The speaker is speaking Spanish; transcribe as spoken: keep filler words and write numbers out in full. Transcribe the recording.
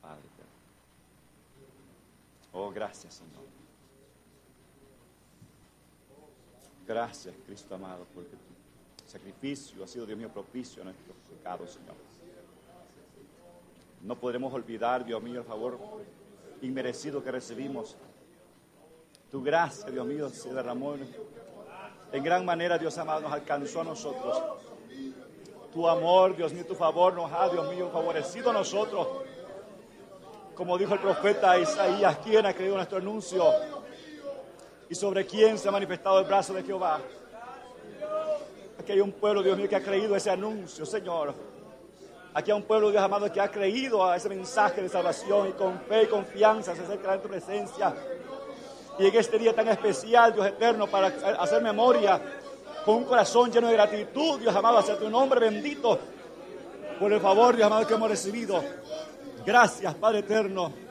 Padre eterno. Oh, gracias, Señor. Gracias, Cristo amado, porque tu sacrificio ha sido, Dios mío, propicio a nuestros pecados, Señor. No podremos olvidar, Dios mío, el favor inmerecido que recibimos. Tu gracia, Dios mío, se derramó en, en gran manera, Dios amado, nos alcanzó a nosotros. Tu amor, Dios mío, tu favor nos ha, Dios mío, favorecido a nosotros. Como dijo el profeta Isaías, ¿quién ha creído nuestro anuncio? ¿Y sobre quién se ha manifestado el brazo de Jehová? Aquí hay un pueblo, Dios mío, que ha creído ese anuncio, Señor. Aquí hay un pueblo, Dios amado, que ha creído a ese mensaje de salvación y con fe y confianza se acerca de tu presencia. Y en este día tan especial, Dios eterno, para hacer memoria con un corazón lleno de gratitud, Dios amado, hacia tu nombre bendito, por el favor, Dios amado, que hemos recibido. Gracias, Padre eterno.